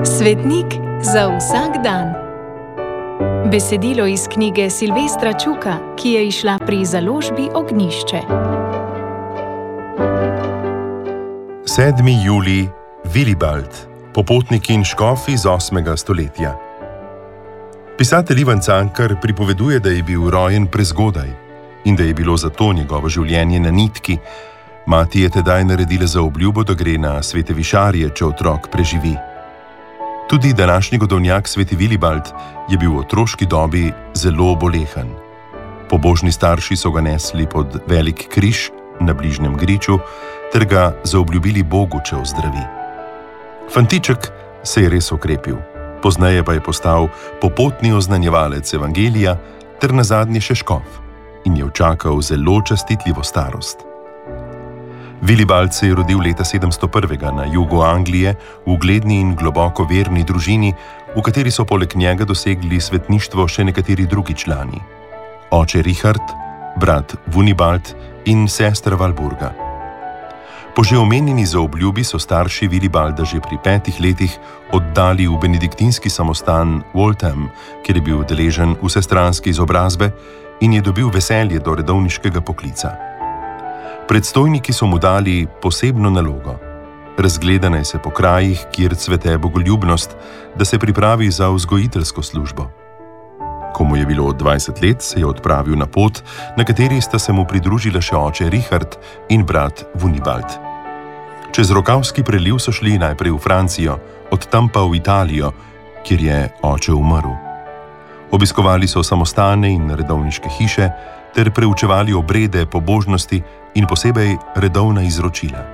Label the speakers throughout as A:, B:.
A: Svetnik za vsak dan. Besedilo iz knjige Silvestra Čuka, ki je izšla pri založbi Ognjišče.
B: 7. julij, Vilibald, popotnik in škof iz 8. stoletja. Pisatelj Ivan Cankar pripoveduje, da je bil rojen prezgodaj in da je bilo zato njegovo življenje na nitki. Mati je tedaj naredila zaobljubo, da gre na svete višarje, če otrok preživi. Tudi današnji godovnjak sveti Vilibald je bil v otroški dobi zelo bolehan. Pobožni starši so ga nesli pod velik križ na bližnjem griču ter ga zaobljubili Bogu, če ozdravi. Fantiček se je res okrepil, pozneje pa je postal popotni oznanjevalec evangelija ter nazadnje še škof in je včakal zelo častitljivo starost. Vilibald se je rodil leta 701. na jugu Anglije v ugledni in globoko verni družini, v kateri so poleg njega dosegli svetništvo še nekateri drugi člani. Oče Richard, brat Vunibald in sestra Walburga. Po že omenjeni zaobljubi so starši Vilibalda že pri 5 letih oddali v benediktinski samostan Waltham, kjer je bil deležen vsestranske izobrazbe in je dobil veselje do redovniškega poklica. Predstojniki so mu dali posebno nalogo. Razgleda naj se po krajih, kjer cvete bogoljubnost, da se pripravi za vzgojiteljsko službo. Ko mu je bilo 20 let, se je odpravil na pot, na kateri sta se mu pridružila še oče Richard in brat Vunibald. Čez Rokavski preliv so šli najprej v Francijo, od tam pa v Italijo, kjer je oče umrl. Obiskovali so samostane in redovniške hiše ter preučevali obrede, pobožnosti in posebej redovna izročila.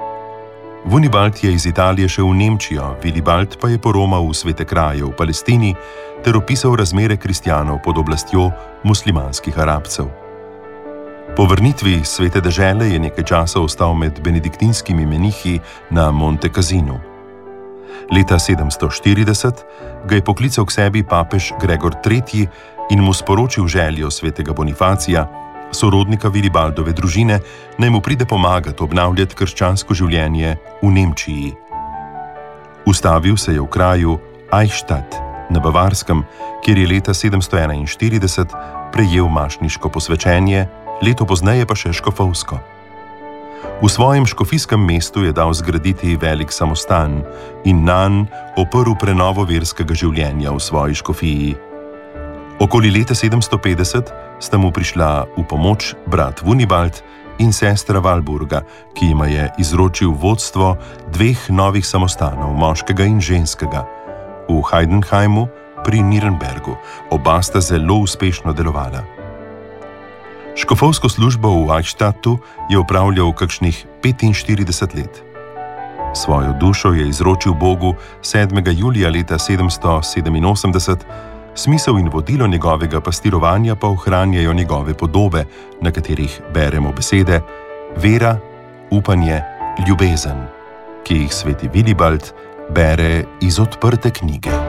B: Vunibald je iz Italije šel v Nemčijo, Vilibald pa je poromal v svete kraje v Palestini ter opisal razmere kristjanov pod oblastjo muslimanskih Arabcev. Po vrnitvi s svete dežele je nekaj časa ostal med benediktinskimi menihi na Monte Cassinu. Leta 740 ga je poklical k sebi papež Gregor III. In mu sporočil željo svetega Bonifacija, sorodnika Vilibaldove družine, naj mu pride pomagati obnavljati krščansko življenje v Nemčiji. Ustavil se je v kraju Eichstätt na Bavarskem, kjer je leta 741 prejel mašniško posvečenje, leto pozneje pa še škofovsko. V svojem škofijskem mestu je dal zgraditi velik samostan in nanj oprl prenovo verskega življenja v svoji škofiji. Okoli leta 750 sta mu prišla v pomoč brat Vunibald in sestra Walburga, ki jima je izročil vodstvo 2 novih samostanov, moškega in ženskega, v Heidenheimu pri Nürnbergu. Oba sta zelo uspešno delovala. Škofovsko službo v Eichstättu je opravljal kakšnih 45 let. Svojo dušo je izročil Bogu 7. julija leta 787, smisel in vodilo njegovega pastirovanja pa ohranjajo njegove podobe, na katerih beremo besede vera, upanje, ljubezen, ki jih sveti Vilibald bere iz odprte knjige.